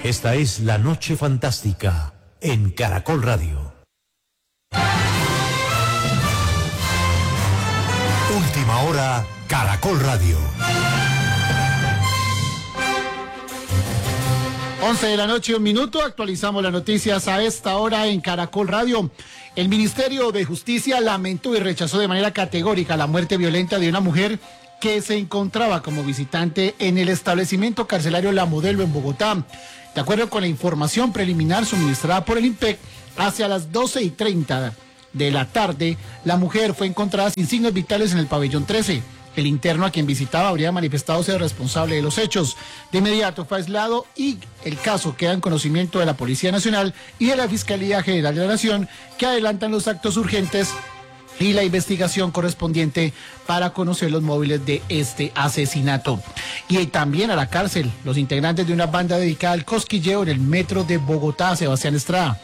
Esta es La Noche Fantástica en Caracol Radio. Última hora, Caracol Radio. 11 de la noche, 1 minuto. Actualizamos las noticias a esta hora en Caracol Radio. El Ministerio de Justicia lamentó y rechazó de manera categórica la muerte violenta de una mujer que se encontraba como visitante en el establecimiento carcelario La Modelo en Bogotá. De acuerdo con la información preliminar suministrada por el IMPEC, hacia las 12:30 de la tarde, la mujer fue encontrada sin signos vitales en el pabellón 13. El interno a quien visitaba habría manifestado ser responsable de los hechos. De inmediato fue aislado y el caso queda en conocimiento de la Policía Nacional y de la Fiscalía General de la Nación, que adelantan los actos urgentes y la investigación correspondiente para conocer los móviles de este asesinato. Y también a la cárcel los integrantes de una banda dedicada al cosquilleo en el metro de Bogotá. Sebastián Estrada.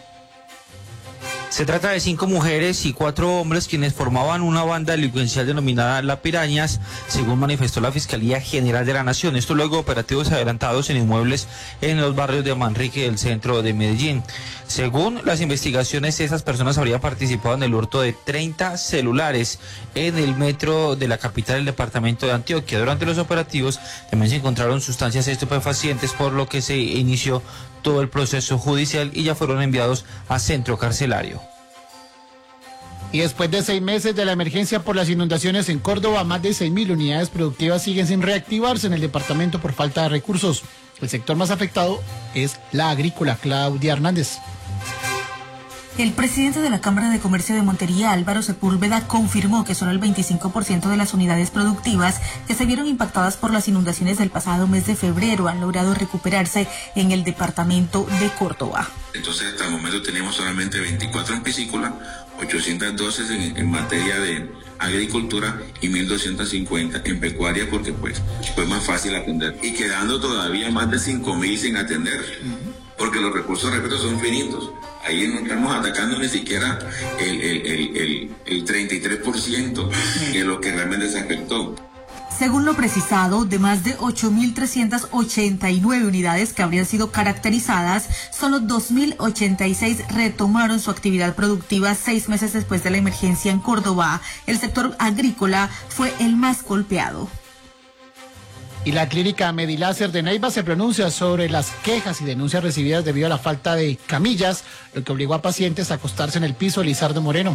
Se trata de 5 mujeres y 4 hombres quienes formaban una banda delincuencial denominada La Pirañas, según manifestó la Fiscalía General de la Nación. Esto luego de operativos adelantados en inmuebles en los barrios de Manrique del centro de Medellín. Según las investigaciones, esas personas habrían participado en el hurto de 30 celulares en el metro de la capital del departamento de Antioquia. Durante los operativos también se encontraron sustancias estupefacientes, por lo que se inició todo el proceso judicial y ya fueron enviados a centro carcelario. Y después de 6 meses de la emergencia por las inundaciones en Córdoba, más de 6.000 unidades productivas siguen sin reactivarse en el departamento por falta de recursos. El sector más afectado es la agrícola. Claudia Hernández. El presidente de la Cámara de Comercio de Montería, Álvaro Sepúlveda, confirmó que solo el 25% de las unidades productivas que se vieron impactadas por las inundaciones del pasado mes de febrero han logrado recuperarse en el departamento de Córdoba. Entonces, hasta el momento tenemos solamente 24 en piscícola, 812 en materia de agricultura y 1.250 en pecuaria, porque pues fue más fácil atender. Y quedando todavía más de 5.000 sin atender, porque los recursos, repito, son finitos. Ahí no estamos atacando ni siquiera el 33% de lo que realmente se afectó. Según lo precisado, de más de 8.389 unidades que habrían sido caracterizadas, solo 2.086 retomaron su actividad productiva 6 meses después de la emergencia en Córdoba. El sector agrícola fue el más golpeado. Y la clínica Mediláser de Neiva se pronuncia sobre las quejas y denuncias recibidas debido a la falta de camillas, lo que obligó a pacientes a acostarse en el piso. Lizardo Moreno.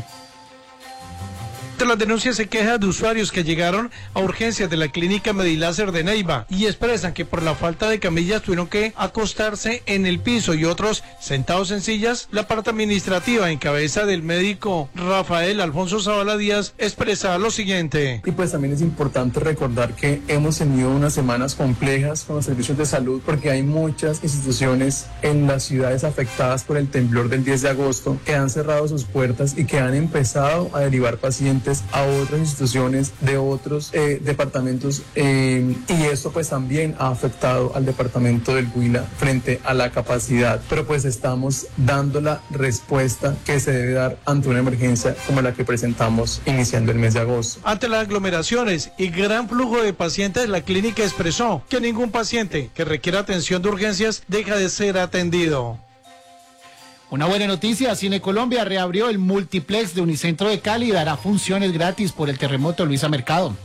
Tras las denuncias se quejan de usuarios que llegaron a urgencias de la clínica Mediláser de Neiva y expresan que por la falta de camillas tuvieron que acostarse en el piso y otros sentados en sillas. La parte administrativa en cabeza del médico Rafael Alfonso Zavala Díaz expresa lo siguiente. Y pues también es importante recordar que hemos tenido unas semanas complejas con los servicios de salud, porque hay muchas instituciones en las ciudades afectadas por el temblor del 10 de agosto que han cerrado sus puertas y que han empezado a derivar pacientes a otras instituciones de otros departamentos, y esto pues también ha afectado al departamento del Huila frente a la capacidad, pero pues estamos dando la respuesta que se debe dar ante una emergencia como la que presentamos iniciando el mes de agosto. Ante las aglomeraciones y gran flujo de pacientes, la clínica expresó que ningún paciente que requiera atención de urgencias deja de ser atendido. Una buena noticia, Cine Colombia reabrió el multiplex de Unicentro de Cali y dará funciones gratis por el terremoto. Luisa Mercado.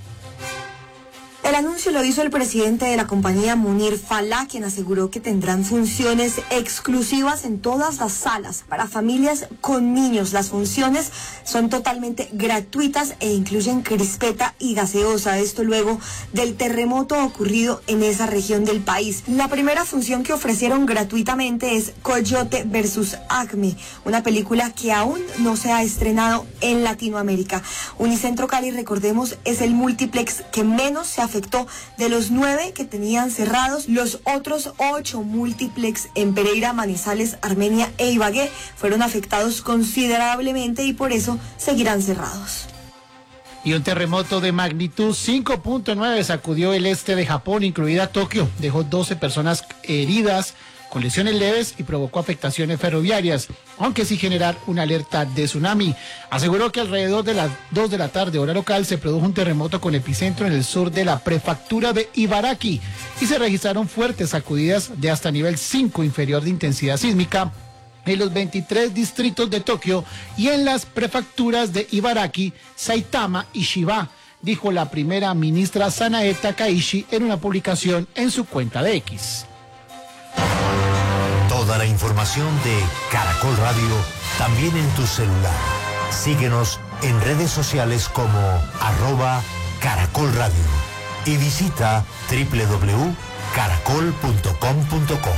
El anuncio lo hizo el presidente de la compañía, Munir Falá, quien aseguró que tendrán funciones exclusivas en todas las salas para familias con niños. Las funciones son totalmente gratuitas e incluyen crispeta y gaseosa. Esto luego del terremoto ocurrido en esa región del país. La primera función que ofrecieron gratuitamente es Coyote vs. Acme, una película que aún no se ha estrenado en Latinoamérica. Unicentro Cali, recordemos, es el multiplex que menos se afectó de los 9 que tenían cerrados. Los otros 8 multiplex en Pereira, Manizales, Armenia e Ibagué fueron afectados considerablemente y por eso seguirán cerrados. Y un terremoto de magnitud 5.9 sacudió el este de Japón, incluida Tokio. Dejó 12 personas heridas, con lesiones leves y provocó afectaciones ferroviarias, aunque sin generar una alerta de tsunami. Aseguró que alrededor de las 2 de la tarde, hora local, se produjo un terremoto con epicentro en el sur de la prefectura de Ibaraki y se registraron fuertes sacudidas de hasta nivel 5 inferior de intensidad sísmica en los 23 distritos de Tokio y en las prefecturas de Ibaraki, Saitama y Chiba, dijo la primera ministra Sanae Takaishi en una publicación en su cuenta de X. Toda la información de Caracol Radio también en tu celular. Síguenos en redes sociales como @Caracol Radio y visita www.caracol.com.co.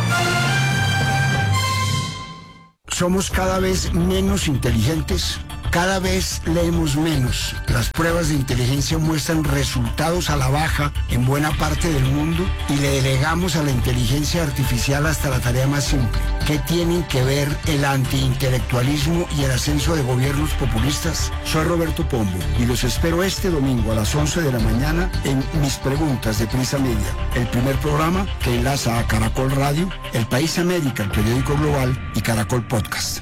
Somos cada vez menos inteligentes, cada vez leemos menos. Las pruebas de inteligencia muestran resultados a la baja en buena parte del mundo y le delegamos a la inteligencia artificial hasta la tarea más simple. ¿Qué tienen que ver el antiintelectualismo y el ascenso de gobiernos populistas? Soy Roberto Pombo y los espero este domingo a las 11 de la mañana en Mis Preguntas de Prisa Media, el primer programa que enlaza a Caracol Radio, El País América, el periódico global y Caracol Podcast.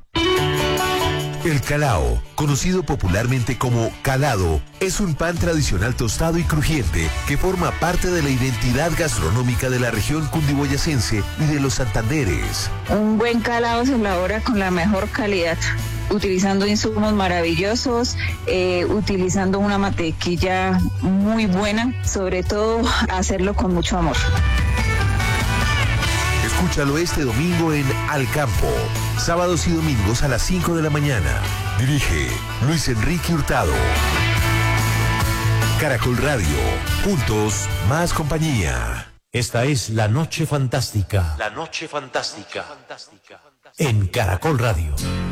El calao, conocido popularmente como calado, es un pan tradicional tostado y crujiente que forma parte de la identidad gastronómica de la región cundiboyacense y de los Santanderes. Un buen calado se elabora con la mejor calidad, utilizando insumos maravillosos, utilizando una mantequilla muy buena, sobre todo hacerlo con mucho amor. Escúchalo este domingo en Al Campo, sábados y domingos a las 5 de la mañana. Dirige Luis Enrique Hurtado. Caracol Radio, juntos, más compañía. Esta es La Noche Fantástica. La Noche Fantástica. En Caracol Radio.